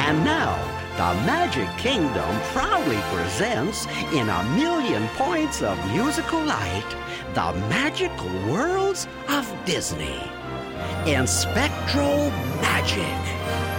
And now, the Magic Kingdom proudly presents, in a million points of musical light, the magical worlds of Disney in Spectral Magic.